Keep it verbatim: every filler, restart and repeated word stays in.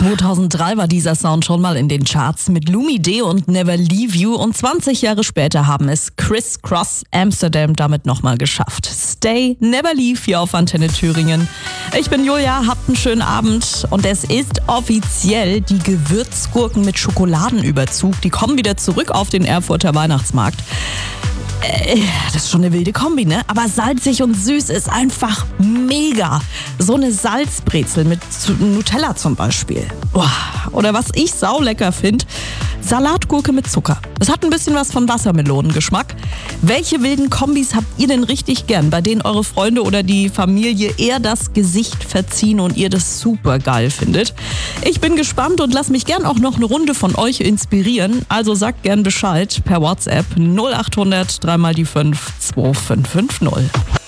zweitausenddrei war dieser Sound schon mal in den Charts mit Lumidee und Never Leave You und zwanzig Jahre später haben es Criss Cross Amsterdam damit nochmal geschafft. Stay, Never Leave hier auf Antenne Thüringen. Ich bin Julia, habt einen schönen Abend und es ist offiziell, die Gewürzgurken mit Schokoladenüberzug, die kommen wieder zurück auf den Erfurter Weihnachtsmarkt. Das ist schon eine wilde Kombi, ne? Aber salzig und süß ist einfach mega. So eine Salzbrezel mit Nutella zum Beispiel. Oder was ich saulecker finde, Salatgurke mit Zucker. Es hat ein bisschen was von Wassermelonengeschmack. Welche wilden Kombis habt ihr denn richtig gern, bei denen eure Freunde oder die Familie eher das Gesicht verziehen und ihr das super geil findet? Ich bin gespannt und lasst mich gern auch noch eine Runde von euch inspirieren. Also sagt gern Bescheid per WhatsApp null acht hundert drei mal die fünf zwei fünf fünf null.